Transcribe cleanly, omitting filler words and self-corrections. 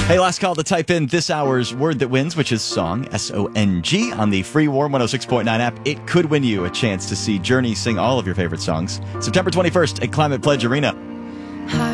Hey, last call to type in this hour's word that wins, which is song, S-O-N-G, on the free Warm 106.9 app. It could win you a chance to see Journey sing all of your favorite songs September 21st at Climate Pledge Arena.